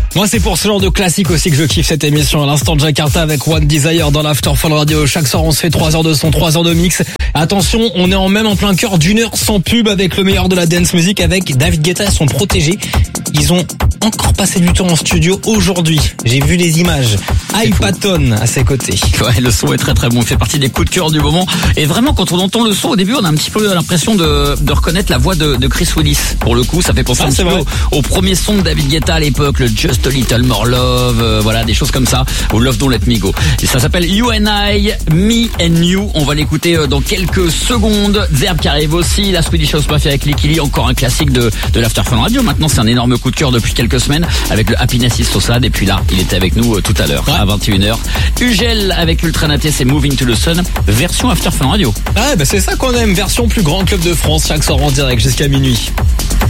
Moi, c'est pour ce genre de classique aussi que je kiffe cette émission. À l'instant de Jakarta avec One Desire dans l'After Fun Radio. Chaque soir, on se fait 3 heures de son, 3 heures de mix. Attention, on est même en plein cœur d'une heure sans pub avec le meilleur de la dance music avec David Guetta et son protégé. Ils ont encore passé du temps en studio aujourd'hui. J'ai vu les images. Hypaton à ses côtés. Ouais, le son est très très bon. Il fait partie des coups de cœur du moment. Et vraiment, quand on entend le son au début, on a un petit peu l'impression de reconnaître la voix de Chris Willis. Pour le coup, ça fait penser un petit peu au premier son de David Guetta à l'époque, le Just a Little More Love, voilà, des choses comme ça. Ou Love Don't Let Me Go. Et ça s'appelle You and I, Me and You. On va l'écouter dans quelques secondes. Zerb qui arrive aussi, la Swedish House Mafia avec Licky Lee, encore un classique de l'After Fun Radio. Maintenant, c'est un énorme coup de cœur depuis quelques semaines avec le Happiness is So Sad. Et puis là, il était avec nous tout à l'heure, à 21h. Ugel avec l'Ultra Naté, c'est Moving to the Sun, version After Fun Radio. Ah, bah c'est ça qu'on aime, version plus grand club de France, chaque soir en direct jusqu'à minuit.